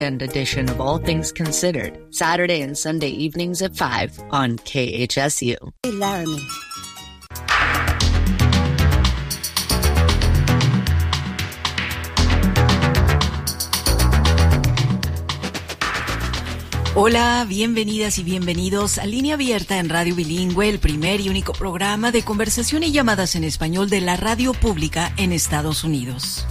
edition of All Things Considered, Saturday and Sunday evenings at 5 on KHSU. Hey, Laramie. Hola, bienvenidas y bienvenidos a Línea Abierta en Radio Bilingüe, el primer y único programa de conversación y llamadas en español de la radio pública en Estados Unidos.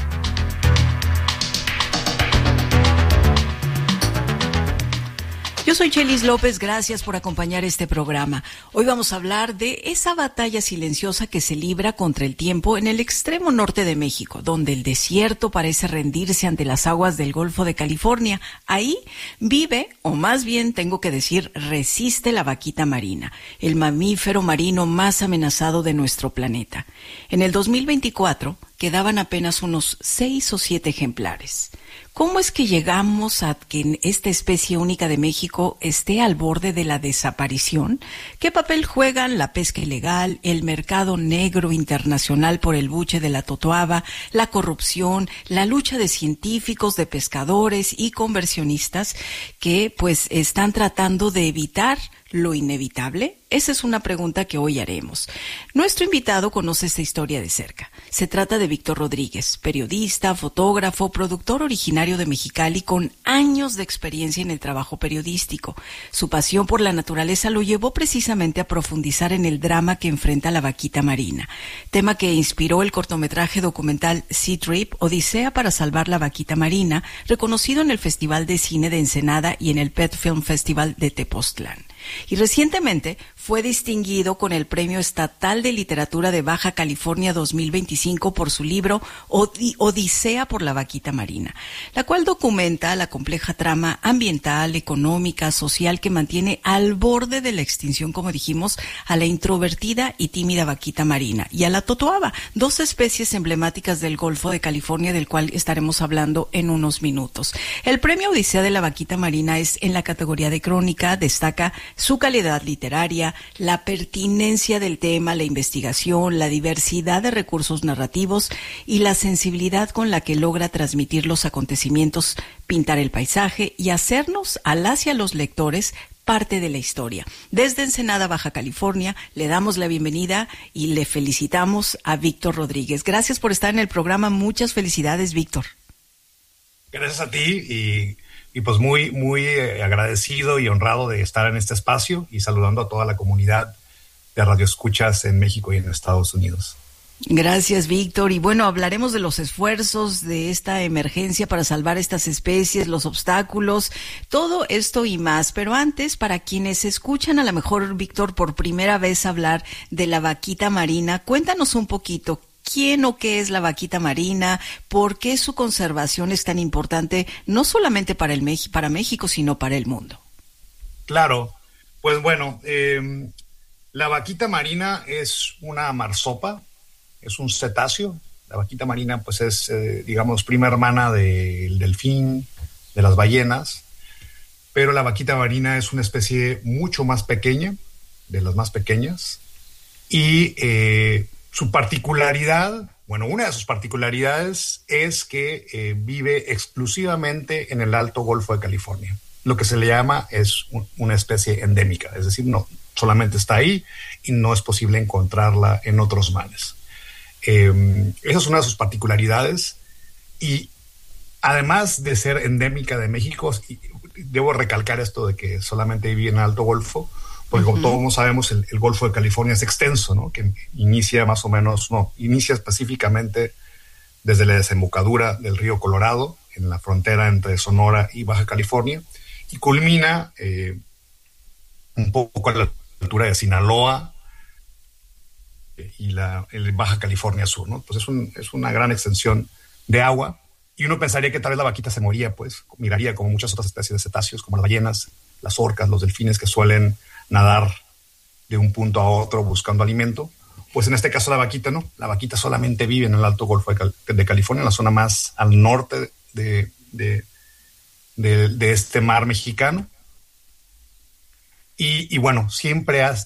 Yo soy Chelis López, gracias por acompañar este programa. Hoy vamos a hablar de esa batalla silenciosa que se libra contra el tiempo en el extremo norte de México, donde el desierto parece rendirse ante las aguas del Golfo de California. Ahí vive, o más bien tengo que decir, resiste la vaquita marina, el mamífero marino más amenazado de nuestro planeta. En el 2024 quedaban apenas unos 6 o 7 ejemplares. ¿Cómo es que llegamos a que esta especie única de México esté al borde de la desaparición? ¿Qué papel juegan la pesca ilegal, el mercado negro internacional por el buche de la totoaba, la corrupción, la lucha de científicos, de pescadores y conversionistas que pues están tratando de evitar lo inevitable? Esa es una pregunta que hoy haremos. Nuestro invitado conoce esta historia de cerca. Se trata de Víctor Rodríguez, periodista, fotógrafo, productor originario de Mexicali con años de experiencia en el trabajo periodístico. Su pasión por la naturaleza lo llevó precisamente a profundizar en el drama que enfrenta la vaquita marina, tema que inspiró el cortometraje documental Sea Trip, Odisea para salvar la vaquita marina, reconocido en el Festival de Cine de Ensenada y en el Pet Film Festival de Tepoztlán. Y recientemente fue distinguido con el Premio Estatal de Literatura de Baja California 2025 por su libro Odisea por la vaquita marina, la cual documenta la compleja trama ambiental, económica, social que mantiene al borde de la extinción, como dijimos, a la introvertida y tímida vaquita marina y a la totoaba, 2 especies emblemáticas del Golfo de California, del cual estaremos hablando en unos minutos. El Premio Odisea de la vaquita marina es en la categoría de crónica, destaca su calidad literaria, la pertinencia del tema, la investigación, la diversidad de recursos narrativos y la sensibilidad con la que logra transmitir los acontecimientos, pintar el paisaje y hacernos a las y a los lectores parte de la historia. Desde Ensenada, Baja California, le damos la bienvenida y le felicitamos a Víctor Rodríguez. Gracias por estar en el programa. Muchas felicidades, Víctor. Gracias a ti y pues muy agradecido y honrado de estar en este espacio y saludando a toda la comunidad de radioescuchas en México y en Estados Unidos. Gracias, Víctor. Y bueno, hablaremos de los esfuerzos de esta emergencia para salvar estas especies, los obstáculos, todo esto y más. Pero antes, para quienes escuchan a lo mejor, Víctor, por primera vez hablar de la vaquita marina, cuéntanos un poquito. ¿Quién o qué es la vaquita marina? ¿Por qué su conservación es tan importante, no solamente para México, sino para el mundo? Claro, pues bueno, la vaquita marina es una marsopa, es un cetáceo. La vaquita marina pues es, digamos, prima hermana del delfín, de las ballenas, pero la vaquita marina es una especie mucho más pequeña, de las más pequeñas, y su particularidad, bueno, una de sus particularidades es que vive exclusivamente en el Alto Golfo de California. Lo que se le llama es una especie endémica, es decir, no solamente está ahí y no es posible encontrarla en otros mares. Esa es una de sus particularidades y además de ser endémica de México, debo recalcar esto de que solamente vive en el Alto Golfo, porque como todos sabemos, el Golfo de California es extenso, ¿no? Que inicia específicamente desde la desembocadura del río Colorado, en la frontera entre Sonora y Baja California, y culmina un poco a la altura de Sinaloa y el Baja California Sur, ¿no? Pues es una gran extensión de agua, y uno pensaría que tal vez la vaquita se moría, pues miraría como muchas otras especies de cetáceos, como las ballenas, las orcas, los delfines que suelen nadar de un punto a otro buscando alimento. Pues en este caso la vaquita no. La vaquita solamente vive en el Alto Golfo de California, en la zona más al norte de este mar mexicano. Y bueno, siempre ha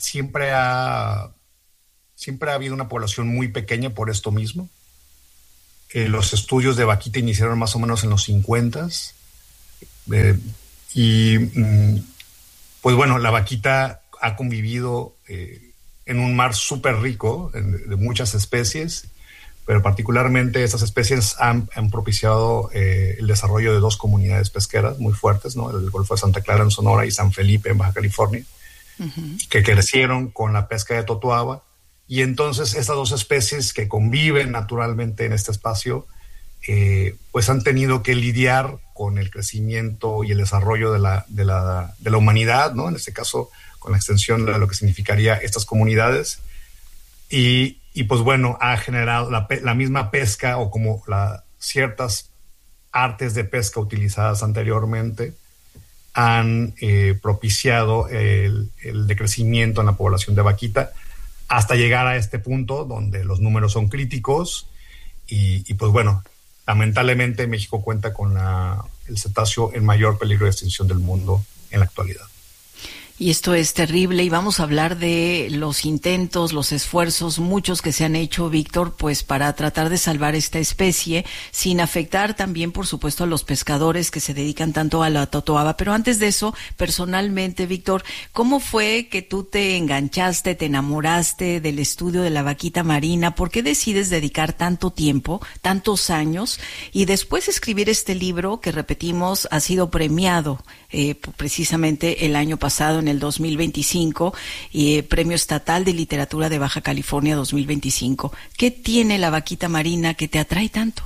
habido una población muy pequeña por esto mismo. Los estudios de vaquita iniciaron más o menos en los 50s Pues bueno, la vaquita ha convivido en un mar súper rico de muchas especies, pero particularmente estas especies han propiciado el desarrollo de dos comunidades pesqueras muy fuertes, ¿no? El Golfo de Santa Clara en Sonora y San Felipe en Baja California, que crecieron con la pesca de totoaba. Y entonces estas dos especies que conviven naturalmente en este espacio, pues han tenido que lidiar con el crecimiento y el desarrollo de la humanidad, ¿no? En este caso, con la extensión de lo que significaría estas comunidades. Y pues bueno, ha generado la misma pesca o como ciertas artes de pesca utilizadas anteriormente han propiciado el decrecimiento en la población de vaquita hasta llegar a este punto donde los números son críticos y pues bueno, lamentablemente México cuenta con el cetáceo en mayor peligro de extinción del mundo en la actualidad. Y esto es terrible y vamos a hablar de los intentos, los esfuerzos, muchos que se han hecho, Víctor, pues para tratar de salvar esta especie sin afectar también, por supuesto, a los pescadores que se dedican tanto a la totoaba. Pero antes de eso, personalmente, Víctor, ¿cómo fue que tú te enganchaste, te enamoraste del estudio de la vaquita marina? ¿Por qué decides dedicar tanto tiempo, tantos años y después escribir este libro que, repetimos, ha sido premiado precisamente el año pasado, en el 2025, Premio Estatal de Literatura de Baja California 2025. ¿Qué tiene la vaquita marina que te atrae tanto?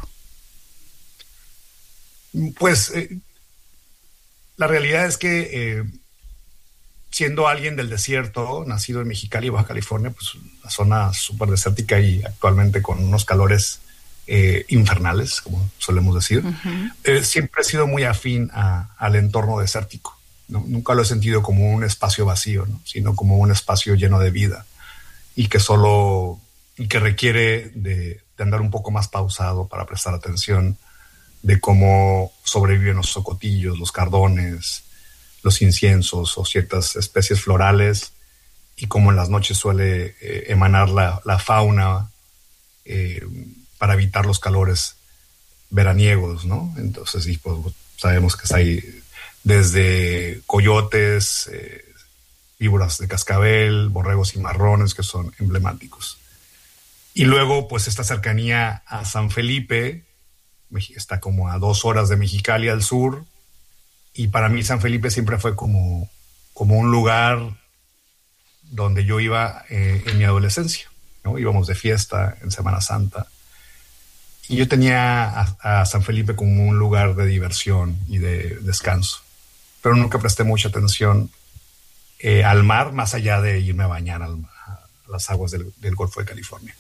Pues la realidad es que siendo alguien del desierto, nacido en Mexicali, Baja California, pues una zona súper desértica y actualmente con unos calores infernales, como solemos decir, siempre he sido muy afín al entorno desértico. ¿No? Nunca lo he sentido como un espacio vacío, ¿no? Sino como un espacio lleno de vida y que requiere de andar un poco más pausado para prestar atención de cómo sobreviven los socotillos, los cardones, los inciensos o ciertas especies florales y cómo en las noches suele emanar la fauna para evitar los calores veraniegos, ¿no? Entonces, y pues sabemos que hay desde coyotes, víboras de cascabel, borregos cimarrones, que son emblemáticos. Y luego, pues esta cercanía a San Felipe, está como a 2 horas de Mexicali al sur, y para mí San Felipe siempre fue como un lugar donde yo iba en mi adolescencia, ¿no? Íbamos de fiesta en Semana Santa, y yo tenía a San Felipe como un lugar de diversión y de descanso. Pero nunca presté mucha atención al mar, más allá de irme a bañar a las aguas del Golfo de California.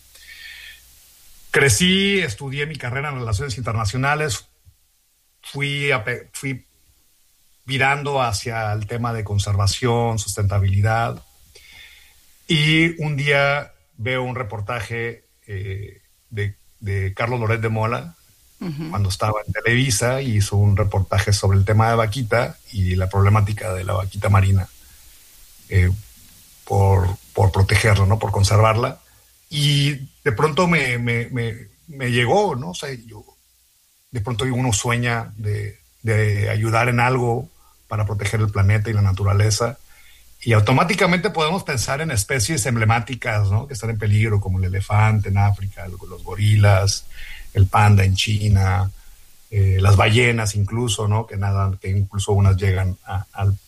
Crecí, estudié mi carrera en Relaciones Internacionales, fui virando hacia el tema de conservación, sustentabilidad, y un día veo un reportaje de Carlos Loret de Mola, cuando estaba en Televisa, y hizo un reportaje sobre el tema de vaquita y la problemática de la vaquita marina por protegerla, ¿no? Por conservarla. Y de pronto me llegó, ¿no? O sea, de pronto uno sueña de ayudar en algo para proteger el planeta y la naturaleza, y automáticamente podemos pensar en especies emblemáticas, ¿no? Que están en peligro, como el elefante en África, los gorilas, el panda en China, las ballenas incluso, ¿no? Que nadan, que incluso unas llegan a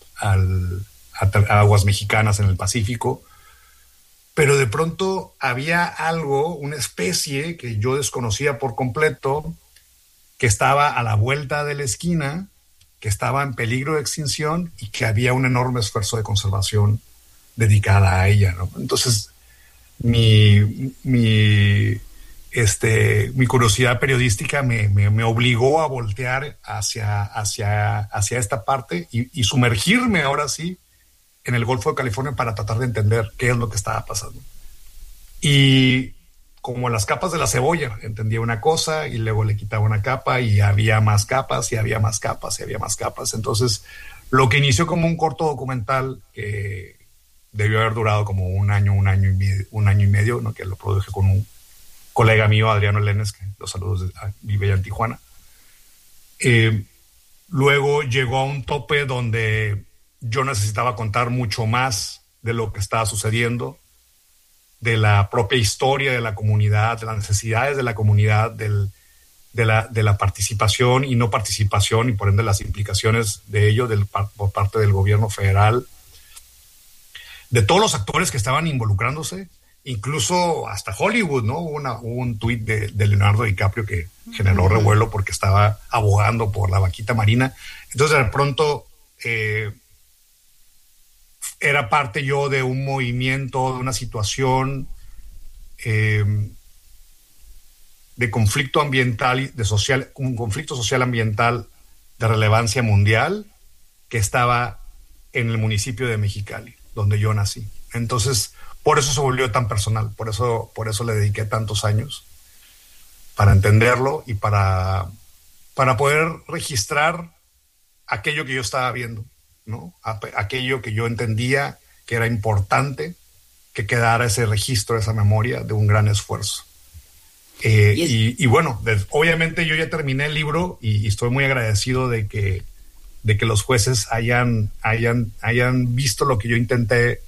aguas mexicanas en el Pacífico. Pero de pronto había algo, una especie que yo desconocía por completo, que estaba a la vuelta de la esquina, que estaba en peligro de extinción y que había un enorme esfuerzo de conservación dedicada a ella, ¿no? Entonces, mi curiosidad periodística me obligó a voltear hacia esta parte y sumergirme ahora sí en el Golfo de California para tratar de entender qué es lo que estaba pasando. Y como las capas de la cebolla, entendía una cosa y luego le quitaba una capa y había más capas y había más capas y había más capas. Entonces, lo que inició como un corto documental que debió haber durado como un año y medio, ¿no? Que lo produje con un colega mío, Adriano Lenes, que los saludos, vive allá en Tijuana. Luego llegó a un tope donde yo necesitaba contar mucho más de lo que estaba sucediendo, de la propia historia de la comunidad, de las necesidades de la comunidad, de la participación y no participación y por ende las implicaciones de ello por parte del gobierno federal, de todos los actores que estaban involucrándose, incluso hasta Hollywood, ¿no? Hubo un tuit de Leonardo DiCaprio que generó revuelo porque estaba abogando por la vaquita marina. Entonces de pronto era parte yo de un movimiento, de una situación de conflicto ambiental, un conflicto social ambiental de relevancia mundial que estaba en el municipio de Mexicali, donde yo nací. Entonces, por eso se volvió tan personal, por eso le dediqué tantos años, para entenderlo y para poder registrar aquello que yo estaba viendo, ¿no? Aquello que yo entendía que era importante que quedara ese registro, esa memoria de un gran esfuerzo. Y bueno, obviamente yo ya terminé el libro y estoy muy agradecido de que los jueces hayan visto lo que yo intenté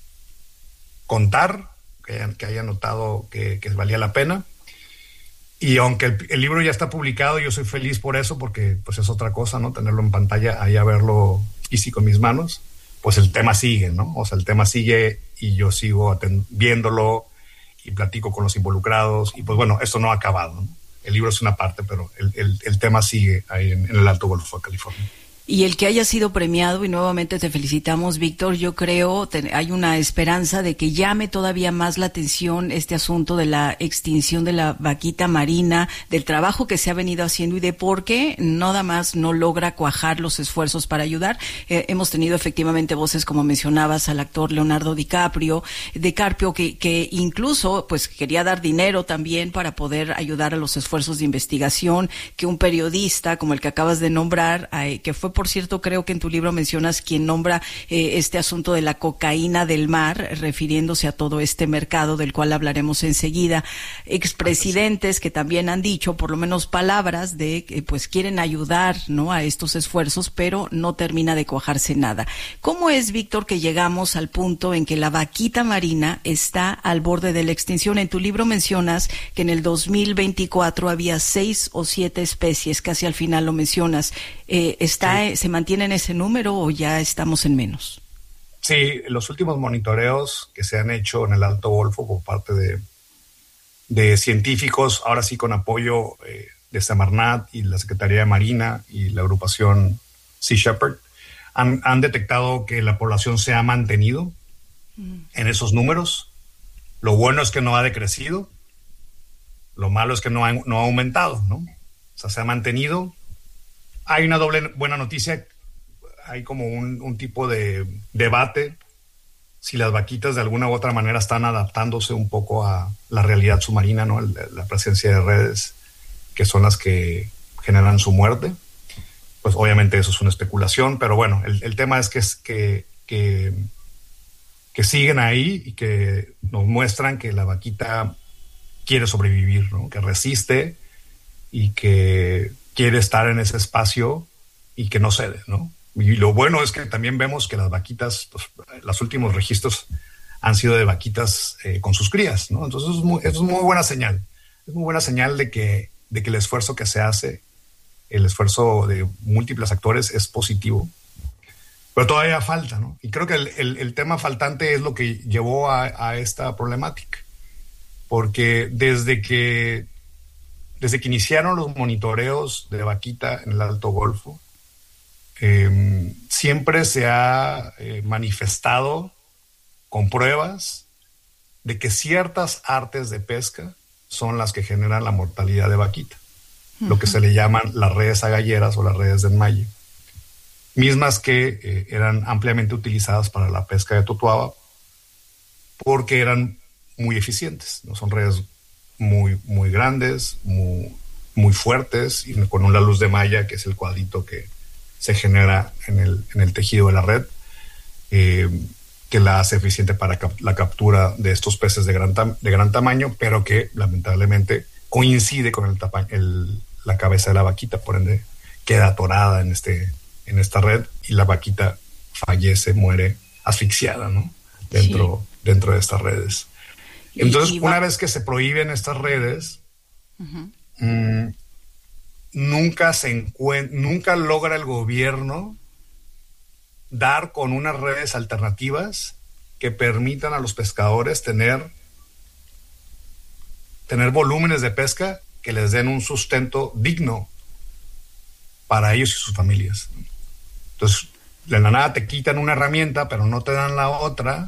contar, que hayan notado que valía la pena. Y aunque el libro ya está publicado, yo soy feliz por eso, porque pues es otra cosa, ¿no? Tenerlo en pantalla, ahí a verlo físico en mis manos, pues el tema sigue, ¿no? O sea, el tema sigue y yo sigo viéndolo y platico con los involucrados y pues bueno, esto no ha acabado, ¿no? El libro es una parte, pero el tema sigue ahí en el Alto Golfo de California. Y el que haya sido premiado, y nuevamente te felicitamos, Víctor, yo creo hay una esperanza de que llame todavía más la atención este asunto de la extinción de la vaquita marina, del trabajo que se ha venido haciendo y de por qué nada más no logra cuajar los esfuerzos para ayudar. Hemos tenido efectivamente voces, como mencionabas, al actor Leonardo DiCaprio, que incluso pues quería dar dinero también para poder ayudar a los esfuerzos de investigación, que un periodista como el que acabas de nombrar, que fue, por cierto, creo que en tu libro mencionas quien nombra este asunto de la cocaína del mar, refiriéndose a todo este mercado del cual hablaremos enseguida. Expresidentes que también han dicho, por lo menos palabras de que pues quieren ayudar, ¿no?, a estos esfuerzos, pero no termina de cuajarse nada. ¿Cómo es, Víctor, que llegamos al punto en que la vaquita marina está al borde de la extinción? En tu libro mencionas que en el 2024 había 6 o 7 especies, casi al final lo mencionas. ¿Se mantiene en ese número o ya estamos en menos? Sí, los últimos monitoreos que se han hecho en el Alto Golfo por parte de científicos, ahora sí con apoyo de Semarnat y la Secretaría de Marina y la agrupación Sea Shepherd, han detectado que la población se ha mantenido en esos números. Lo bueno es que no ha decrecido, lo malo es que no ha aumentado, ¿no? O sea, se ha mantenido. Hay una doble buena noticia, hay como un tipo de debate si las vaquitas de alguna u otra manera están adaptándose un poco a la realidad submarina, ¿no? La presencia de redes que son las que generan su muerte. Pues obviamente eso es una especulación, pero bueno, el tema es que siguen ahí y que nos muestran que la vaquita quiere sobrevivir, ¿no? Que resiste y que quiere estar en ese espacio y que no cede, ¿no? Y lo bueno es que también vemos que las vaquitas, pues, los últimos registros han sido de vaquitas con sus crías, ¿no? Entonces eso es muy buena señal. Es muy buena señal de que el esfuerzo que se hace, el esfuerzo de múltiples actores es positivo. Pero todavía falta, ¿no? Y creo que el tema faltante es lo que llevó a esta problemática. Porque desde que iniciaron los monitoreos de vaquita en el Alto Golfo, siempre se ha manifestado con pruebas de que ciertas artes de pesca son las que generan la mortalidad de vaquita, lo que se le llaman las redes agalleras o las redes de enmalle, mismas que eran ampliamente utilizadas para la pesca de totuaba porque eran muy eficientes, ¿no? Son redes muy, muy grandes, muy fuertes y con una luz de malla, que es el cuadrito que se genera en el tejido de la red, que la hace eficiente para la captura de estos peces de gran tamaño, pero que lamentablemente coincide con la cabeza de la vaquita, por ende queda atorada en esta red y la vaquita fallece, muere asfixiada, ¿no? Dentro de estas redes. Entonces, una vez que se prohíben estas redes, nunca logra el gobierno dar con unas redes alternativas que permitan a los pescadores tener volúmenes de pesca que les den un sustento digno para ellos y sus familias. Entonces, de la nada te quitan una herramienta, pero no te dan la otra,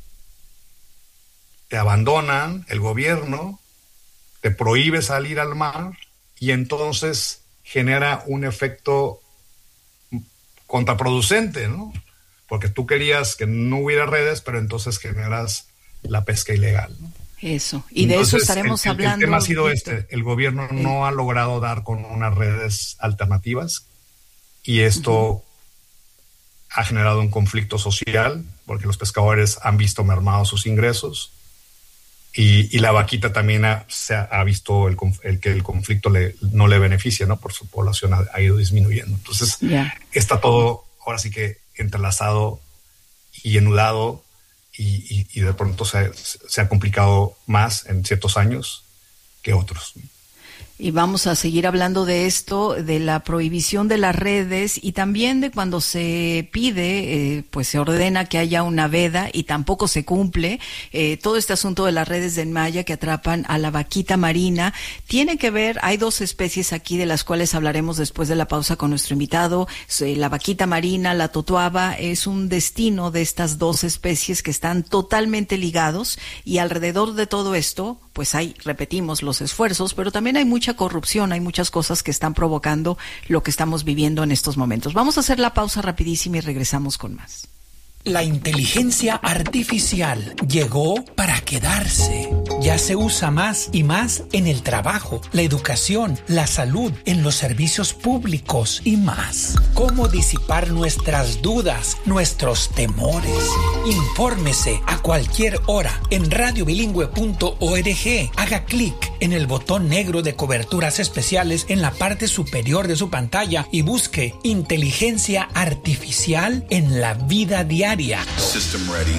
te abandonan, el gobierno te prohíbe salir al mar y entonces genera un efecto contraproducente, ¿no? Porque tú querías que no hubiera redes, pero entonces generas la pesca ilegal, ¿no? Eso, y de entonces, eso estaremos hablando. El tema ha sido el gobierno no ha logrado dar con unas redes alternativas y esto ha generado un conflicto social porque los pescadores han visto mermados sus ingresos y la vaquita también ha visto que el conflicto no le beneficia, ¿no? Por su población ha ido disminuyendo. Entonces está todo ahora sí que entrelazado y enudado y de pronto se ha complicado más en ciertos años que otros. Y vamos a seguir hablando de esto, de la prohibición de las redes y también de cuando se pide, pues se ordena que haya una veda y tampoco se cumple. Todo este asunto de las redes de enmaya que atrapan a la vaquita marina tiene que ver, hay dos especies aquí de las cuales hablaremos después de la pausa con nuestro invitado. La vaquita marina, la totoaba, es un destino de estas dos especies que están totalmente ligados y alrededor de todo esto, pues repetimos, los esfuerzos, pero también hay mucha corrupción, hay muchas cosas que están provocando lo que estamos viviendo en estos momentos. Vamos a hacer la pausa rapidísima y regresamos con más. La inteligencia artificial llegó para quedarse. Ya se usa más y más en el trabajo, la educación, la salud, en los servicios públicos y más. ¿Cómo disipar nuestras dudas, nuestros temores? Infórmese a cualquier hora en radiobilingüe.org. Haga clic en el botón negro de coberturas especiales en la parte superior de su pantalla y busque inteligencia artificial en la vida diaria. System ready.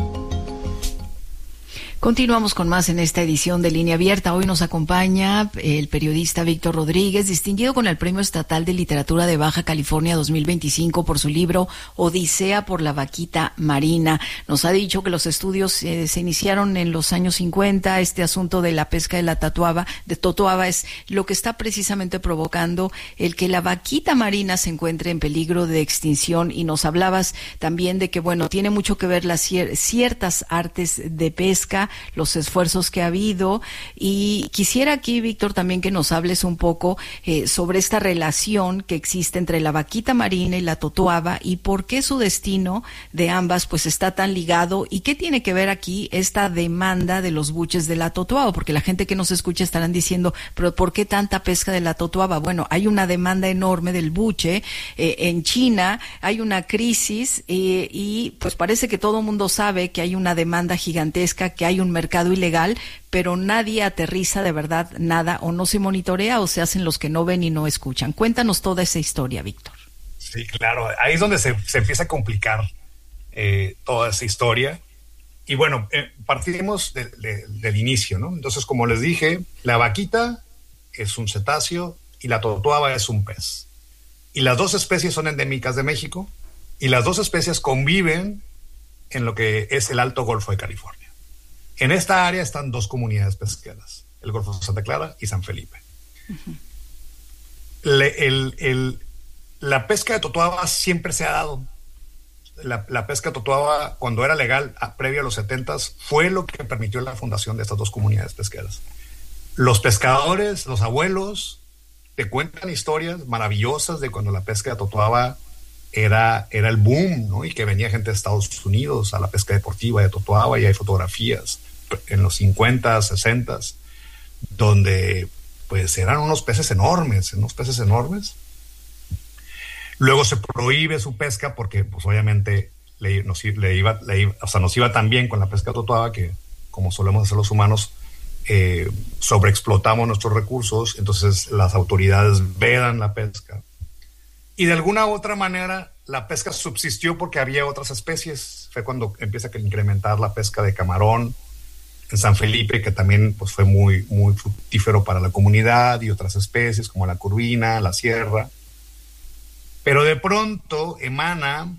Continuamos con más en esta edición de Línea Abierta. Hoy nos acompaña el periodista Víctor Rodríguez, distinguido con el Premio Estatal de Literatura de Baja California 2025 por su libro Odisea por la vaquita marina. Nos ha dicho que los estudios se iniciaron en los años 50. Este asunto de la pesca de la totoaba es lo que está precisamente provocando el que la vaquita marina se encuentre en peligro de extinción. Y nos hablabas también de que, bueno, tiene mucho que ver las ciertas artes de pesca, los esfuerzos que ha habido, y quisiera aquí, Víctor, también que nos hables un poco sobre esta relación que existe entre la vaquita marina y la totoaba y por qué su destino de ambas pues está tan ligado y qué tiene que ver aquí esta demanda de los buches de la totoaba, porque la gente que nos escucha estarán diciendo, pero ¿por qué tanta pesca de la totoaba? Bueno, hay una demanda enorme del buche, en China hay una crisis y pues parece que todo el mundo sabe que hay una demanda gigantesca, que hay un mercado ilegal, pero nadie aterriza de verdad nada, o no se monitorea o se hacen los que no ven y no escuchan. Cuéntanos toda esa historia, Víctor. Sí, claro, ahí es donde se empieza a complicar toda esa historia. Y bueno, partimos del inicio, ¿no? Entonces, como les dije, la vaquita es un cetáceo y la totoaba es un pez. Y las dos especies son endémicas de México y las dos especies conviven en lo que es el Alto Golfo de California. En esta área están dos comunidades pesqueras, el Golfo de Santa Clara y San Felipe. Uh-huh. La pesca de totoaba siempre se ha dado. La pesca de totoaba, cuando era legal, previo a los 70s, fue lo que permitió la fundación de estas dos comunidades pesqueras. Los pescadores, los abuelos, te cuentan historias maravillosas de cuando la pesca de totoaba era el boom, ¿no? Y que venía gente de Estados Unidos a la pesca deportiva de totoaba, y hay fotografías en los 50, 60, donde pues eran unos peces enormes. Luego se prohíbe su pesca porque pues obviamente nos iba tan bien con la pesca de totoaba que, como solemos hacer los humanos, sobreexplotamos nuestros recursos. Entonces las autoridades vedan la pesca. Y de alguna u otra manera la pesca subsistió porque había otras especies. Fue cuando empieza a incrementar la pesca de camarón en San Felipe, que también pues, fue muy, muy fructífero para la comunidad, y otras especies como la curvina, la sierra. Pero de pronto emana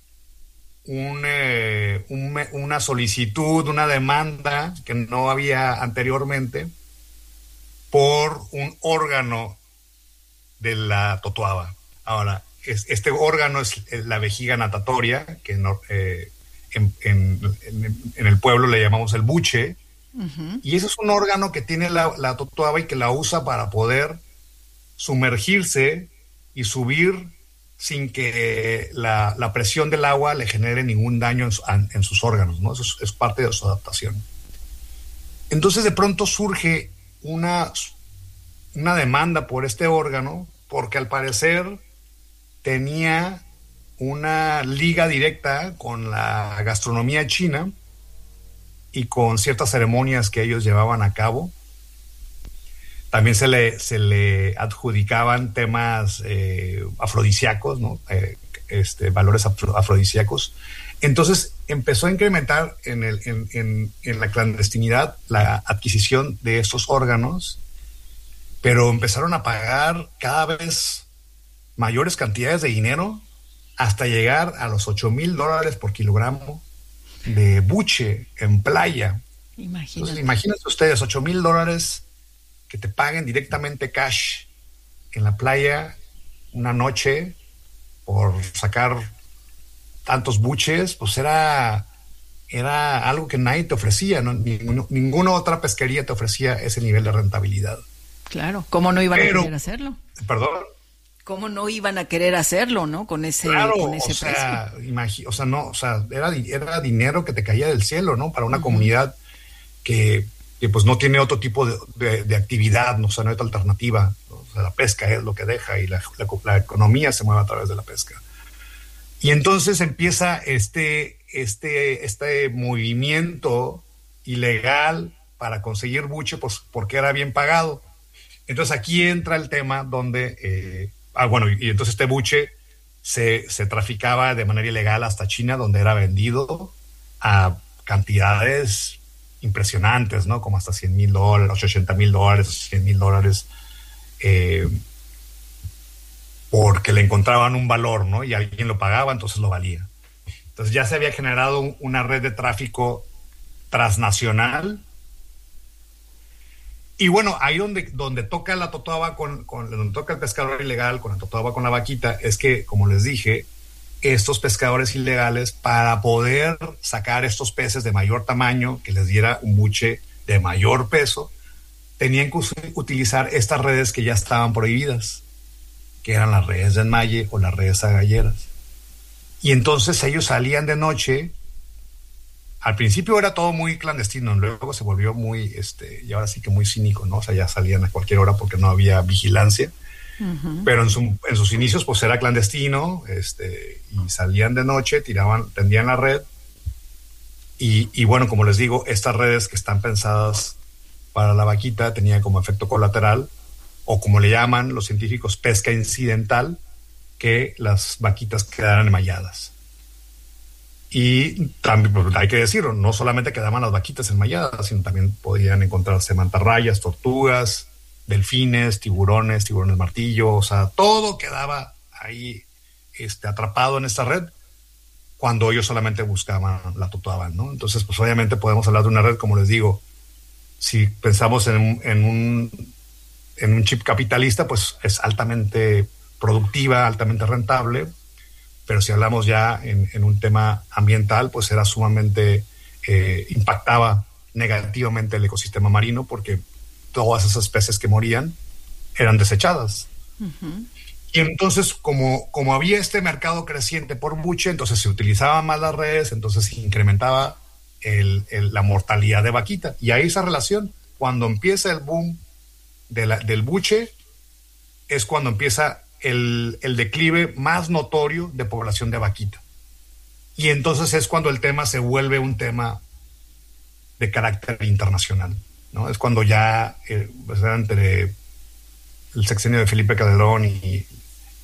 una solicitud, una demanda que no había anteriormente por un órgano de la totoaba. Ahora, este órgano es la vejiga natatoria, que en el pueblo le llamamos el buche, y ese es un órgano que tiene la totoaba y que la usa para poder sumergirse y subir sin que la presión del agua le genere ningún daño en sus órganos, ¿no? Eso es parte de su adaptación. Entonces de pronto surge una demanda por este órgano, porque al parecer tenía una liga directa con la gastronomía china y con ciertas ceremonias que ellos llevaban a cabo. También se le adjudicaban temas afrodisíacos, ¿no? Valores afrodisíacos. Entonces empezó a incrementar en la clandestinidad la adquisición de estos órganos, pero empezaron a pagar cada vez mayores cantidades de dinero hasta llegar a los $8,000 por kilogramo de buche en playa. Entonces, imagínense ustedes, $8,000 que te paguen directamente cash en la playa una noche por sacar tantos buches, pues era algo que nadie te ofrecía, ¿no? Ninguna otra pesquería te ofrecía ese nivel de rentabilidad. Claro, ¿cómo no iban a querer hacerlo? ¿Perdón? ¿Cómo no iban a querer hacerlo, no? Con ese precio. Era dinero que te caía del cielo, ¿no? Para una comunidad que pues no tiene otro tipo de actividad, ¿no? O sea, no hay otra alternativa, ¿no? O sea, la pesca es lo que deja y la economía se mueve a través de la pesca. Y entonces empieza este movimiento ilegal para conseguir buche, pues porque era bien pagado. Entonces aquí entra el tema donde, y entonces este buche se traficaba de manera ilegal hasta China, donde era vendido a cantidades impresionantes, ¿no? Como hasta $100,000, $80,000, $100,000, porque le encontraban un valor, ¿no? Y alguien lo pagaba, entonces lo valía. Entonces ya se había generado una red de tráfico transnacional. Y bueno, ahí donde toca la totoaba donde toca el pescador ilegal con la totoaba, con la vaquita, es que, como les dije, estos pescadores ilegales, para poder sacar estos peces de mayor tamaño, que les diera un buche de mayor peso, tenían que utilizar estas redes que ya estaban prohibidas, que eran las redes de enmalle o las redes agalleras. Y entonces ellos salían de noche. Al principio era todo muy clandestino, luego se volvió muy, y ahora sí que muy cínico, ¿no? O sea, ya salían a cualquier hora porque no había vigilancia. Pero en sus inicios pues era clandestino, y salían de noche, tendían la red, y bueno, como les digo, estas redes que están pensadas para la vaquita tenían como efecto colateral, o como le llaman los científicos, pesca incidental, que las vaquitas quedaran enmalladas. Y también, pues, hay que decirlo, no solamente quedaban las vaquitas enmalladas, sino también podían encontrarse mantarrayas, tortugas, delfines, tiburones martillo, o sea, todo quedaba ahí atrapado en esta red cuando ellos solamente buscaban la totoaba, ¿no? Entonces, pues obviamente podemos hablar de una red, como les digo, si pensamos en un chip capitalista, pues es altamente productiva, altamente rentable, pero si hablamos ya en un tema ambiental, pues era sumamente, impactaba negativamente el ecosistema marino, porque todas esas especies que morían eran desechadas. Y entonces, como había este mercado creciente por buche, entonces se utilizaban más las redes, entonces se incrementaba la mortalidad de vaquita. Y ahí esa relación, cuando empieza el boom del buche, es cuando empieza el declive más notorio de población de vaquita. Y entonces es cuando el tema se vuelve un tema de carácter internacional, ¿no? Es cuando ya, pues, entre el sexenio de Felipe Calderón y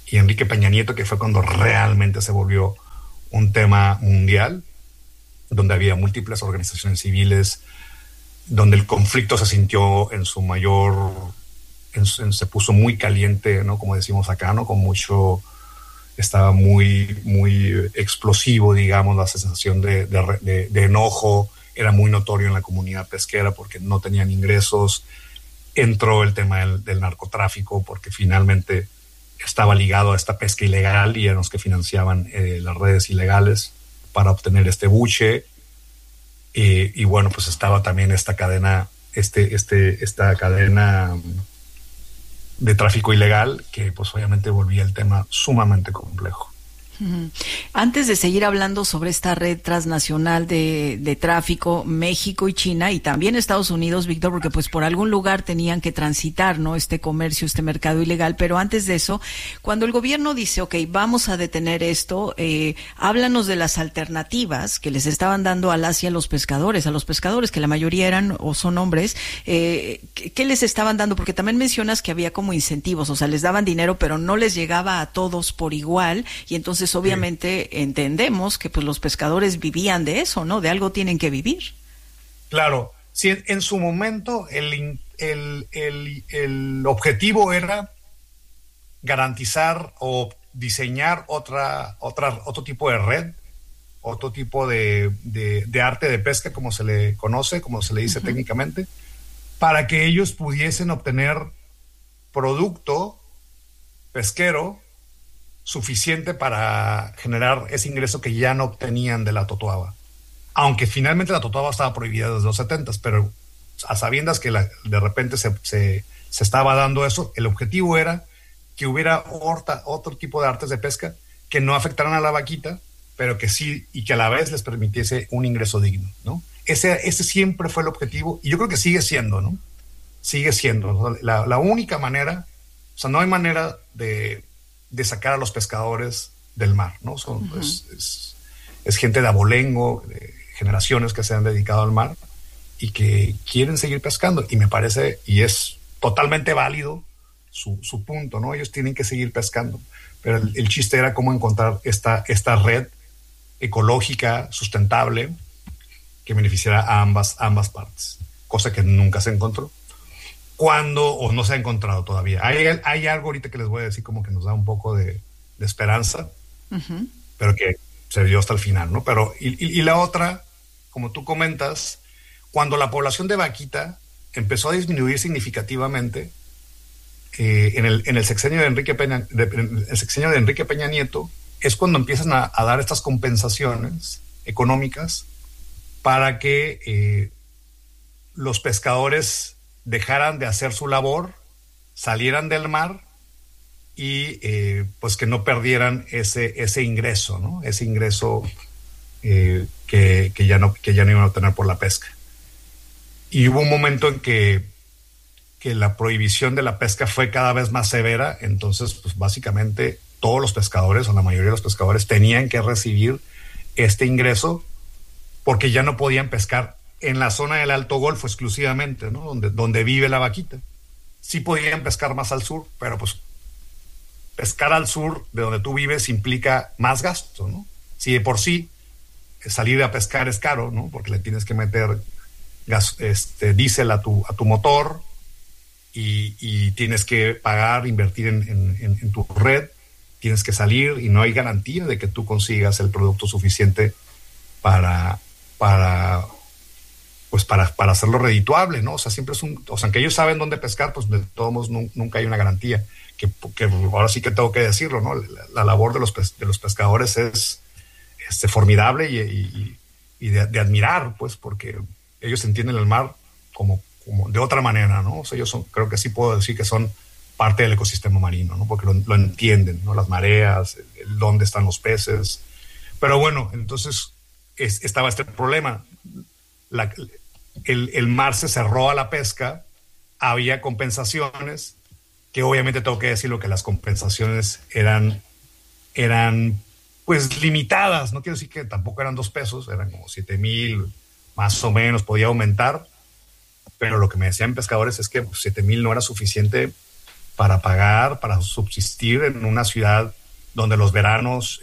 y Enrique Peña Nieto, que fue cuando realmente se volvió un tema mundial, donde había múltiples organizaciones civiles, donde el conflicto se sintió en su mayor, se puso muy caliente, ¿no? Como decimos acá, ¿no? Con mucho, estaba muy, muy explosivo, digamos, la sensación de enojo, era muy notorio en la comunidad pesquera porque no tenían ingresos. Entró el tema del narcotráfico porque finalmente estaba ligado a esta pesca ilegal y eran los que financiaban las redes ilegales para obtener este buche. Y bueno, pues estaba también esta cadena, esta cadena de tráfico ilegal que pues obviamente volvía el tema sumamente complejo. Antes de seguir hablando sobre esta red transnacional de tráfico, México y China y también Estados Unidos, Víctor, porque pues por algún lugar tenían que transitar, ¿no? Este comercio, este mercado ilegal. Pero antes de eso, cuando el gobierno dice, ok, vamos a detener esto, háblanos de las alternativas que les estaban dando a los pescadores que la mayoría eran o son hombres. ¿Qué les estaban dando? Porque también mencionas que había como incentivos, o sea, les daban dinero, pero no les llegaba a todos por igual, y entonces obviamente entendemos que pues los pescadores vivían de eso, ¿no? De algo tienen que vivir. Claro, sí, en su momento el objetivo era garantizar o diseñar otro tipo de red, otro tipo de arte de pesca, como se le conoce, como se le dice técnicamente, para que ellos pudiesen obtener producto pesquero suficiente para generar ese ingreso que ya no obtenían de la totoaba. Aunque finalmente la totoaba estaba prohibida desde los 70s, pero a sabiendas que de repente se estaba dando eso, el objetivo era que hubiera otro tipo de artes de pesca que no afectaran a la vaquita, pero que sí, y que a la vez les permitiese un ingreso digno, ¿no? Ese siempre fue el objetivo, y yo creo que sigue siendo, ¿no? Sigue siendo. La única manera, o sea, no hay manera de sacar a los pescadores del mar, ¿no? Es gente de abolengo, de generaciones que se han dedicado al mar y que quieren seguir pescando. Y me parece, y es totalmente válido su punto, ¿no? Ellos tienen que seguir pescando. Pero el chiste era cómo encontrar esta red ecológica, sustentable, que beneficiara a ambas partes. Cosa que nunca se encontró. O no se ha encontrado todavía. Hay algo ahorita que les voy a decir como que nos da un poco de esperanza, pero que se dio hasta el final, ¿no? Pero, y la otra, como tú comentas, cuando la población de vaquita empezó a disminuir significativamente, en el sexenio de Enrique Peña Nieto, es cuando empiezan a dar estas compensaciones económicas para que los pescadores dejaran de hacer su labor, salieran del mar y pues que no perdieran ese ingreso, ¿no? Ese ingreso que ya no iban a tener por la pesca. Y hubo un momento en que la prohibición de la pesca fue cada vez más severa, entonces pues básicamente todos los pescadores o la mayoría de los pescadores tenían que recibir este ingreso porque ya no podían pescar en la zona del Alto Golfo exclusivamente, ¿no? Donde vive la vaquita. Sí podían pescar más al sur, pero pues pescar al sur de donde tú vives implica más gasto, ¿no? Si de por sí salir a pescar es caro, ¿no? Porque le tienes que meter diésel a tu motor y tienes que pagar, invertir en tu red, tienes que salir y no hay garantía de que tú consigas el producto suficiente para hacerlo redituable, ¿no? O sea, siempre aunque ellos saben dónde pescar, pues de todos modos nunca hay una garantía, que ahora sí que tengo que decirlo, ¿no? La labor de los pescadores es formidable y de admirar, pues, porque ellos entienden el mar como de otra manera, ¿no? O sea, ellos creo que sí puedo decir que son parte del ecosistema marino, ¿no? Porque lo entienden, ¿no? Las mareas, dónde están los peces. Pero bueno, entonces estaba este problema. El mar se cerró a la pesca, había compensaciones, que obviamente tengo que decirlo que las compensaciones eran pues limitadas, no quiero decir que tampoco eran 2 pesos, eran como 7,000, más o menos, podía aumentar, pero lo que me decían pescadores es que 7,000 no era suficiente para pagar, para subsistir en una ciudad donde los veranos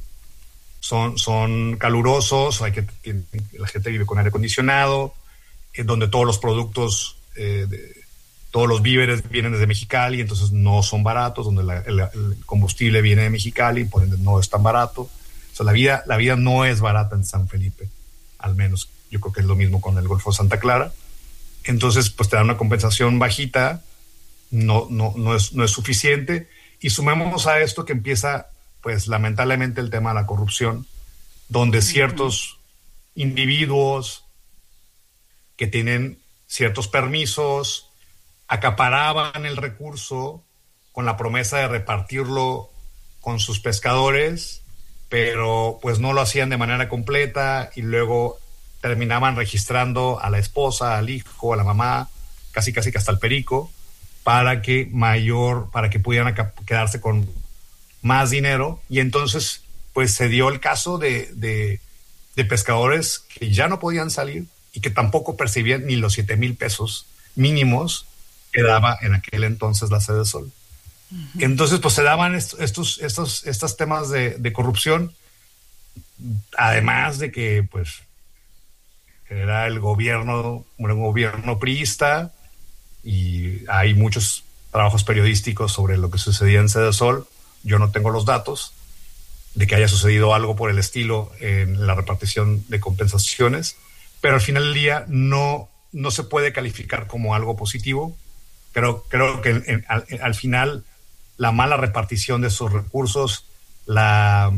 son calurosos, la gente vive con aire acondicionado, donde todos los productos, todos los víveres vienen desde Mexicali, entonces no son baratos, donde el combustible viene de Mexicali, por ende no es tan barato. O sea, la vida no es barata en San Felipe, al menos yo creo que es lo mismo con el Golfo de Santa Clara. Entonces, pues te dan una compensación bajita, no es suficiente, y sumemos a esto que empieza, pues lamentablemente, el tema de la corrupción, donde ciertos individuos que tienen ciertos permisos acaparaban el recurso con la promesa de repartirlo con sus pescadores, pero pues no lo hacían de manera completa y luego terminaban registrando a la esposa, al hijo, a la mamá, casi que hasta el perico, para que pudieran quedarse con más dinero. Y entonces pues se dio el caso de pescadores que ya no podían salir y que tampoco percibían ni los 7,000 pesos mínimos que daba en aquel entonces la Sedesol. Entonces pues se daban estos temas de corrupción, además de que pues era un gobierno priista, y hay muchos trabajos periodísticos sobre lo que sucedía en Sedesol. Yo no tengo los datos de que haya sucedido algo por el estilo en la repartición de compensaciones, pero al final del día no se puede calificar como algo positivo. Creo que al final la mala repartición de esos recursos, la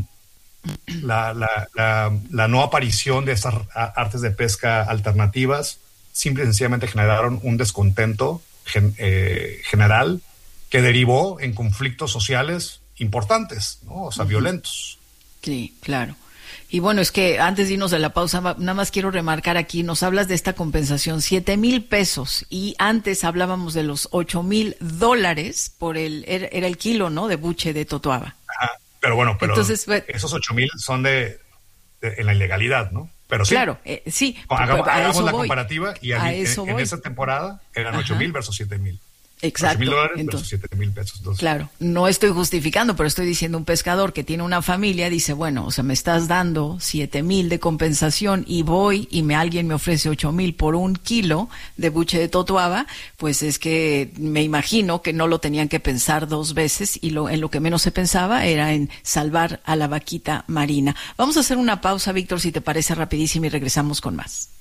no aparición de estas artes de pesca alternativas, simple y sencillamente generaron un descontento general que derivó en conflictos sociales importantes, ¿no? O sea, violentos. Sí, claro. Y bueno, es que antes de irnos de la pausa, nada más quiero remarcar aquí, nos hablas de esta compensación, 7,000 pesos, y antes hablábamos de los $8,000 por era el kilo, ¿no?, de buche de totoaba. Ajá, pero entonces, esos 8,000 son en la ilegalidad, ¿no? Pero sí. Claro, sí. Hagamos la comparativa y en esa temporada eran 8,000 versus 7,000. Exacto. $8,000 versus 7,000 pesos. Entonces, claro, no estoy justificando, pero estoy diciendo, un pescador que tiene una familia dice, bueno, o sea, me estás dando 7,000 de compensación y voy y alguien me ofrece 8,000 por un kilo de buche de totoaba, pues es que me imagino que no lo tenían que pensar dos veces, y en lo que menos se pensaba era en salvar a la vaquita marina. Vamos a hacer una pausa, Víctor, si te parece, rapidísimo, y regresamos con más.